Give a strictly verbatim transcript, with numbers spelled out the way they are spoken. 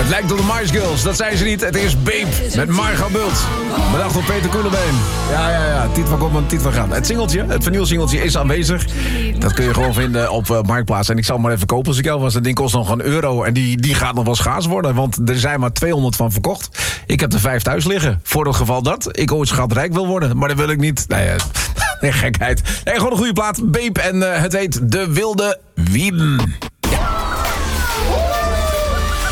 Het lijkt op de Mice Girls, dat zijn ze niet. Het is Babe met Margot Bult. Bedacht op Peter Koelebeen. Ja, ja, ja. Tiet van komt, tiet van gaan. Het singeltje, het vinylsingeltje is aanwezig. Dat kun je gewoon vinden op uh, Marktplaats. En ik zal hem maar even kopen als ik jou was. Dat ding kost nog een euro. En die, die gaat nog wel schaars worden. Want er zijn maar tweehonderd van verkocht. Ik heb er vijf thuis liggen. Voor het geval dat ik ooit schatrijk wil worden. Maar dat wil ik niet. Nee, nee gekheid. Nee, gewoon een goede plaat. Babe en uh, het heet De Wilde Wieden.